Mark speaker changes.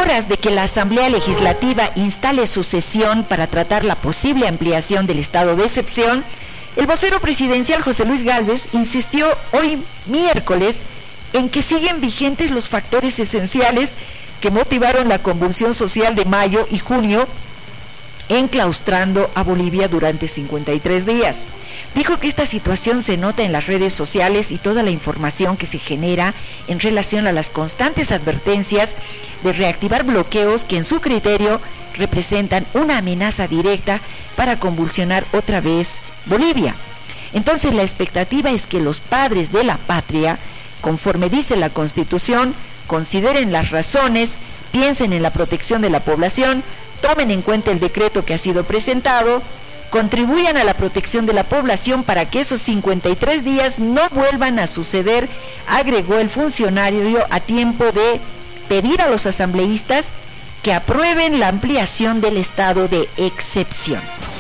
Speaker 1: horas de que la Asamblea Legislativa instale su sesión para tratar la posible ampliación del estado de excepción, el vocero presidencial José Luis Gálvez insistió hoy miércoles en que siguen vigentes los factores esenciales que motivaron la convulsión social de mayo y junio, enclaustrando a Bolivia durante 53 días. Dijo que esta situación se nota en las redes sociales y toda la información que se genera en relación a las constantes advertencias de reactivar bloqueos que en su criterio representan una amenaza directa para convulsionar otra vez Bolivia. Entonces la expectativa es que los padres de la patria, conforme dice la Constitución, consideren las razones, piensen en la protección de la población, tomen en cuenta el decreto que ha sido presentado, contribuyan a la protección de la población para que esos 53 días no vuelvan a suceder, agregó el funcionario a tiempo de pedir a los asambleístas que aprueben la ampliación del estado de excepción.